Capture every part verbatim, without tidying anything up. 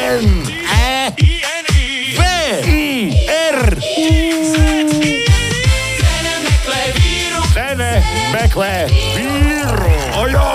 N E V I R Zene meklē vīru. Ojo!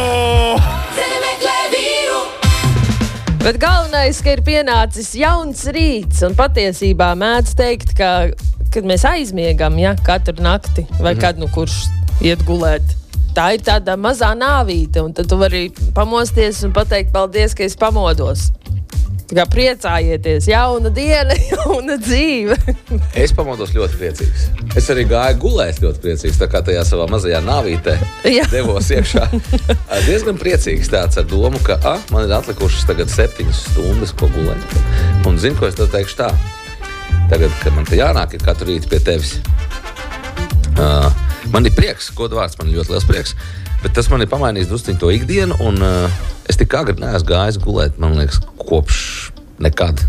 Bet galvenais, ka ir pienācis jauns rīts, un patiesībā mēdz teikt, ka, kad mēs aizmiegam, ja, katru nakti, vai mm. kad, nu, kurš iet gulēt, tā ir tāda mazā nāvīte, un tad tu vari pamosties un pateikt paldies, ka es pamodos. Tā kā priecājieties, jauna diena, jauna dzīve. Es pamodos ļoti priecīgs. Es arī gāju gulēt ļoti priecīgs, tā kā tajā savā mazajā nāvītē Jā. devos iekšā. Diezgan priecīgs tāds ar domu, ka ah, man ir atlikušas tagad septiņas stundas, ko gulēt. Un zinu, ko es tev teikšu tā. Tagad, kad man te jānāk ir katru rītu pie tevis. Uh, man ir prieks, godvārds, man ir ļoti liels prieks. Bet tas man ir pamainījis drusciņu to ikdienu, un uh, es tik agri neesmu gājis gulēt, man liekas, kopš nekad.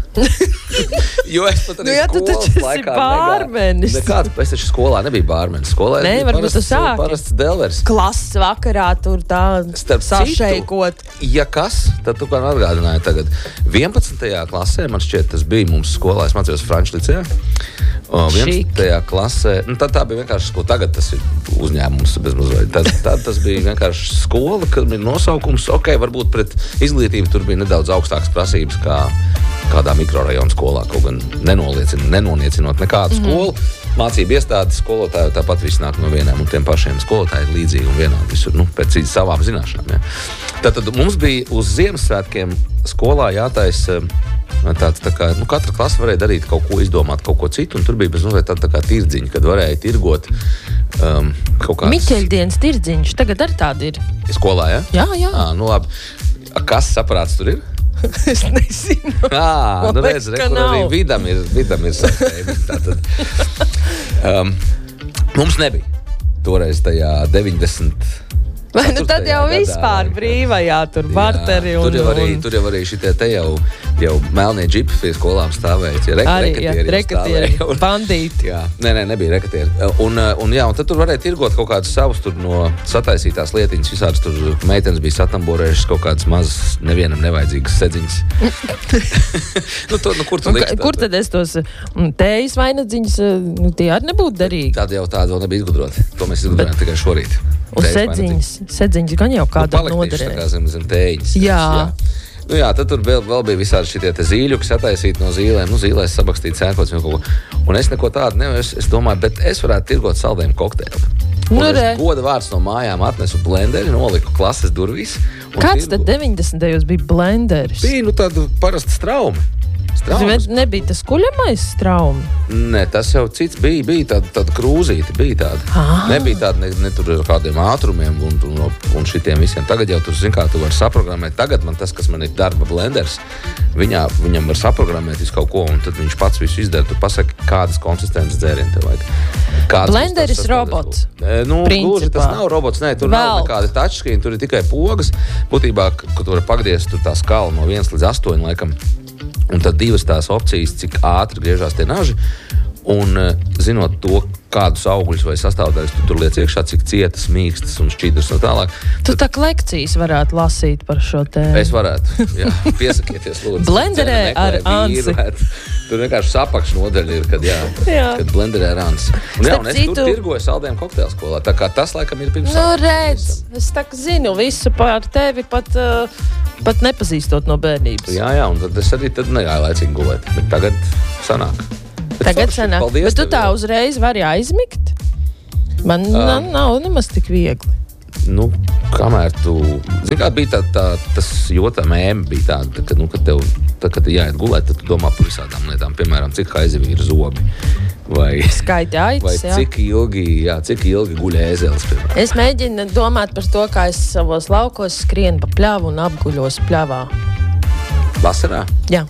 Jo es pat arī nu, jā, skolas laikā bārmenis. Nekad, es taču skolā nebiju bārmenis. Skolā Nē, varbūt tu sāki. Parasts delvers. Klases vakarā tur tā sašeikot. Ja kas, tad tu kā atgādināji tagad. vienpadsmitajā klasē, man šķiet, tas bija mums skolā, es mācījos Franču licejā. vienpadsmitajā klasē, nu tad tā bija vienkārši skola, tagad tas ir uzņēmums bez mazliet. Tad, tad tas bija vienkārši skola, kad bija nosaukums, ok, varbūt pret izglītību tur bija nedaudz augstākas prasības kā kādā mikrorajona skolā, kaut gan nenoliecina, nenoniecinot nekādu mm. skolu. Mācību iestādes skolotāju tāpat viss nāk no vieniem un tiem pašiem. Skolotāji ir līdzīgi un vienādi visur, nu, pēc savām zināšanām. Ja. Tātad mums bija uz Ziemassvētkiem skolā jātaisa tāds, tā kā, nu, katra klasa varēja darīt kaut ko, izdomāt kaut ko citu, un tur bija bez mazliet tāda tā kā tirdziņa, kad varēja tirgot um, kaut kāds... Miķeļdienas tirdziņš, tagad arī tāda ir. Skolā, ja? Jā, jā. À, nu labi. A, kas saprāts tur ir? Es nezinu. À, nu redz, re, kur arī vidam ir, vidam ir saistēji. Tātad, um, mums nebija toreiz tajā deviņdesmit Vai nu tad jau gadā, vispār vai, brīvajā tur barteri un... Tur jau arī, tur jau arī šitie te jau, jau melnie džipi pie skolām stāvēja. Ja, re, arī, jā, rekatieri, bandīti. Jā, nē, nē, nebija rekatieri. Un, un jā, un tad tur varēja tirgot kaut kādus savus tur no sataisītās lietiņas, visādas tur meitenes bija satamborējušas kaut kādas mazas, nevienam nevajadzīgas sedziņas. nu, to, nu, kur tu likš? Kur tad es tos tējas vainadziņas, nu, tie arī nebūtu derīgi? Tāda jau tāda vēl nebija izgudrota. To mēs izgudrojām Bet... tikai šorīt. Un sedziņas, sedziņas gan jau kādam nu, noderēja. Tā kā zem, zem tējiņas. Jā. jā. Nu jā, tad tur vēl, vēl bija visādi šitie te zīļuki sataisīti no zīlēm, nu zīlēs sabakstīt sēkots un kaut ko. Un es neko tādu nevaru, es, es domāju, bet es varētu tirgot saldējumu kokteili. Un nu, es goda vārds no mājām atnesu blenderi, noliku klases durvīs. Kāds tirgo. Tad deviņdesmitajos bija blenderis? Bija, nu tādu parasti straumi. Straumes. Nebija tas kuļamais straumi? Nē, tas jau cits bija, bija tāda, tāda krūzīte, bija tāda. Ah. Nebija tāda ne, ne tur kādiem ātrumiem un, un, un šitiem visiem. Tagad jau tur, zin kā, tu vari saprogrammēt. Tagad man tas, kas man ir darba blenders, viņā, viņam var saprogrammēt visu kaut ko, un tad viņš pats visu izdara. Tu pasaki, kādas konsistences dzērieni tev vajag. Kādas Blenderis robots? E, nu, gluži, tas nav robots, nē, tur Vēl. nav nekādi touchscreen, tur ir tikai pogas. Būtībā, ka tu vari pagriezti tur tā skala no viens līdz astoņi, laikam. Un tad divas tās opcijas, cik ātri griežās tie naži, un zinot to, kādus augļus vai sastāvdaļas tu tur liec iekšā, cik cietas, mīkstas un šķidras un tālāk. Tu tā lekcijas varētu lasīt par šo tēmu. Es varētu, jā, piesakieties, lūdzu. Blenderē ar Ansi. Tur vienkārši sapakšnodaļa ir, kad, jā, jā. kad blenderē ar Ansi. Un jā, un es citu... tur tirgoju saldējumu kokteili skolā, tā kā tas laikam ir pirms... Nu, redz, es tā zinu visu par tevi, pat, uh, pat nepazīstot no bērnības. Jā, jā, un tad es arī tad negāju laicīgi gulēt, bet tagad sanāk. Bet Tagad sanāk, bet tu tā uzreiz vari aizmigt? Man um, nav nemaz tik viegli. Nu, kamēr tu... Zini, kā bija tā, tā, tas jotā mēma bija tāda, ka, nu, kad tev, tā, kad jāiet gulēt, tad tu domā par visādām lietām. Piemēram, cik aizevī ir zobi. Vai, Skaiti aitas, vai jā. cik ilgi, jā, cik ilgi guļ ēzeles, piemēram. Es mēģinu domāt par to, kā es savos laukos skrienu pa pļavu un apguļos pļavā. Vasarā? Jā.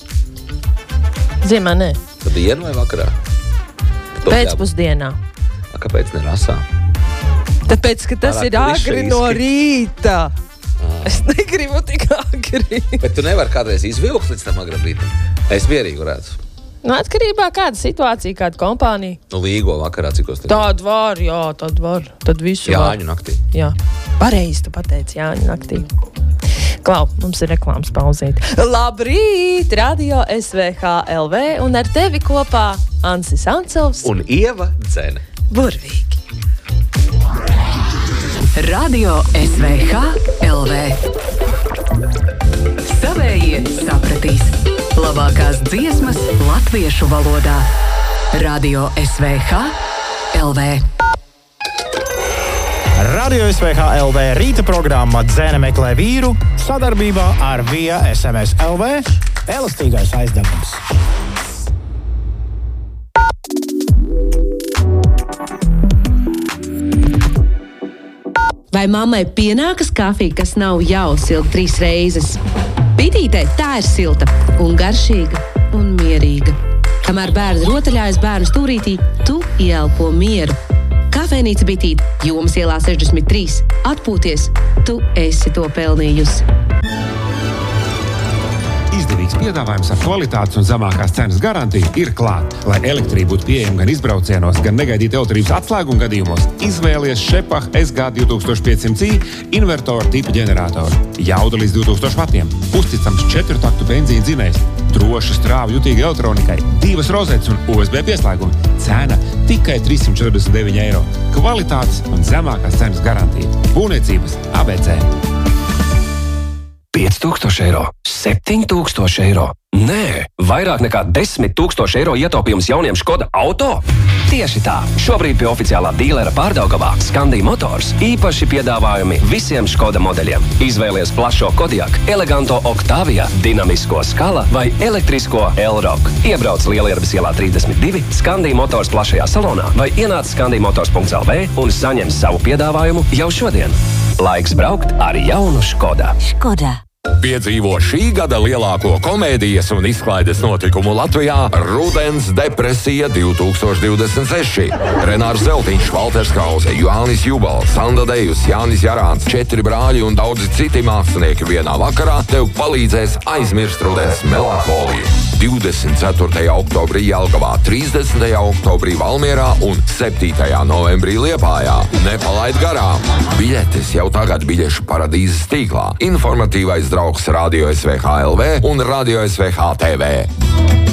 Ziemā nē. Tad dienu vai vakarā? Pēcpusdienā. A, kāpēc ne rasā? Tāpēc, ka tas Pārāk ir agri no rīta. À. Es negribu tik agri. Bet tu nevari kādreiz izvilkt līdz tam agram rītam? Es mierīgi varētu. Nu, atkarībā kāda situācija, kāda kompānija. Nu, līgo vakarā, cikos te... Tād var, jā, tad var. Tad visu Jāņu var. naktī. Jā. Pareizi tu pateici, Jāņu naktī. Klau, mums ir reklāmas pauzīt. Labrīt! Radio S V H L V un ar tevi kopā Ansis Ancovs un Ieva Dzene. Burvīgi. Radio S V H L V. Savējie sapratīs. Labākās dziesmas latviešu valodā. Radio S V H L V. Radio S V H L V rīta programma Dzene meklē vīru sadarbībā ar Via S M S L V elastīgais aizdevums. Vai mammai pienākas kafija, kas nav jau silta trīs reizes? Bitītei tā ir silta un garšīga un mierīga. Kamēr bērns rotaļājas bērnu stūrītī, tu ieelpo mieru. Kafejnīca Bitīt, Jomas ielā sešdesmit trīs. Atpūties, tu esi to pelnījusi. Izdevīgs piedāvājums ar kvalitātes un zemākās cenas garantiju ir klāt. Lai elektrība būtu pieejama gan izbraucienos, gan negaidīt elektrības atslēguma gadījumos, izvēlies Šepah S G divtūkstoš piecsimt i invertoru tipa ģeneratoru. Jauda līdz divtūkstoš vatiem, uzticams četrtaktu benzīna dzinējs, droša strāva jutīga elektronikai, divas rozetes un U S B pieslēgumi. Cena tikai trīssimt četrdesmit deviņi eiro. Kvalitātes un zemākās cenas garantija. Būvniecības A B C. pieci tūkstoši eiro, septiņi tūkstoši eiro. Nē, vairāk nekā desmit tūkstoši eiro ietaupījums jauniem Škoda auto? Tieši tā. Šobrīd pie oficiālā dīlera Pārdaugavā Skandī Motors īpaši piedāvājumi visiem Škoda modeļiem. Izvēlies plašo Kodiaq, eleganto Octavia, dinamisko Skala vai elektrisko L-Rock. Iebrauc Lielierbes ielā trīsdesmit divi, Skandī Motors plašajā salonā vai ienāc skandīmotors punkts L V un saņem savu piedāvājumu jau šodien. Laiks braukt ar jaunu Škoda. Škoda. Piedzīvo šī gada lielāko komēdijas un izklaides notikumu Latvijā - Rudens depresija divtūkstoš divdesmit seši. Renārs Zeltiņš, Valters Krause, Jānis Jubals, Sanda Dejus, Jānis Jarāns, četri brāļi un daudzi citi mākslinieki vienā vakarā tev palīdzēs aizmirst rudens melanholiju. divdesmit ceturtajā oktobrī Jelgavā, trīsdesmitajā oktobrī Valmierā un septītajā novembrī Liepājā. Nepalaid garām! Biļetes jau tagad biļešu paradīzes tīklā. Informatīvais draugs Radio S V H L V un Radio S V H T V.